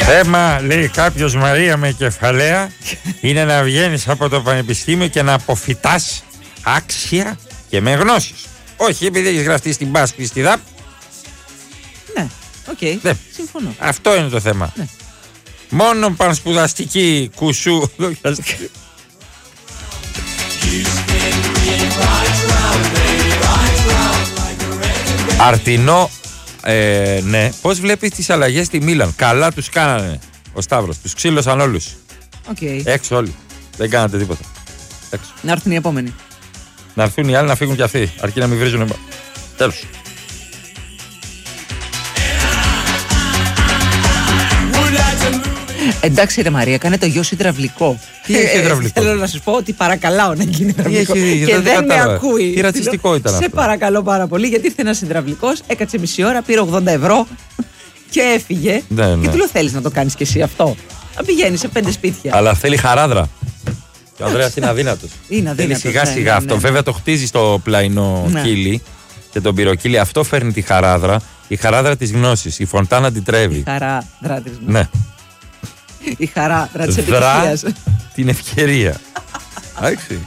Θέμα, λέει κάποιος, Μαρία, με κεφαλαία είναι να βγαίνεις από το πανεπιστήμιο και να αποφυτάς άξια και με γνώσεις. Όχι επειδή έχεις γραφτεί στην Πάσκη στη ΔΑΠ. Ναι, οκ, Ναι. συμφωνώ. Αυτό είναι το θέμα. Ναι. Μόνο πανσπουδαστική κουσού. Αρτινό, ναι. Πώς βλέπεις τις αλλαγές στη Μίλαν? Καλά τους κάνανε ο Σταύρος. Τους ξύλωσαν όλους. Okay. Έξω όλοι. Δεν κάνατε τίποτα. Έξω. Να έρθουν οι επόμενοι. Να έρθουν οι άλλοι να φύγουν κι αυτοί. Αρκεί να μην βρίζουν. Τέλος. Εντάξει ρε Μαρία, κάνε το γιο σου υδραυλικό. Τι έχει υδραυλικό? Θέλω να σου πω ότι παρακαλάω να γίνει υδραυλικό. Έχει, και δεν με ακούει. Τι ρατσιστικό ήταν σε αυτό? Σε παρακαλώ πάρα πολύ, γιατί ήρθε ένας υδραυλικός, έκατσε μισή ώρα, πήρε 80 ευρώ και έφυγε. Ναι. Και του λέω, θέλεις να το κάνεις κι εσύ αυτό? Να πηγαίνεις σε 5 σπίτια. Αλλά θέλει χαράδρα. Και ο Ανδρέας είναι αδύνατος. Είναι αδύνατος. Θέλει σιγά σιγά αυτό. Ναι. Βέβαια το χτίζει στο πλαϊνό Ναι. κύλι και τον πυροκύλι. Αυτό φέρνει τη χαράδρα. Η χαράδρα της γνώσης. Η φωντάνα την τρέβει. Η χαράδρα της γνώσης. Ναι. Η χαράδρα της Δρά επιτυχίας. την ευκαιρία. Εντάξει.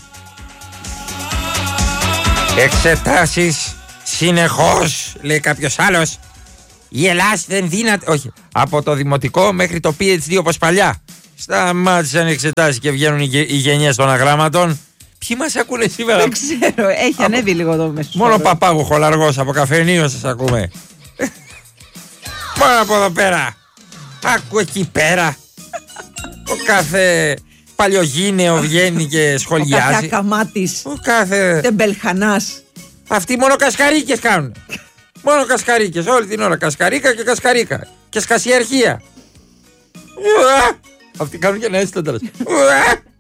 Εξετάσεις συνεχώς, λέει κάποιος άλλος. Η Ελλάς δεν δύναται. Όχι. Από το δημοτικό μέχρι το PhD όπως παλιά. Σταμάτησαν οι εξετάσεις και βγαίνουν οι γενιές των αγράμματων. Ποιοι μας ακούνε σήμερα? Δεν ξέρω, έχει ανέβει λίγο το μέσο. Μόνο παπάγου χολαργός από καφενείο σας ακούμε. Μόνο από εδώ πέρα. Άκου εκεί πέρα. Ο κάθε παλιογίνεο βγαίνει και σχολιάζει. Ο κάθε ακαμάτης. Ο κάθε... Τεμπελχανάς. Αυτοί μόνο κασκαρίκες κάνουν. Μόνο κασκαρίκες. Όλη την ώρα κασκαρίκα και κασκαρίκα. Και σκασιαρχία. Αυτοί κάνουν και ένα έτσι το τέλος.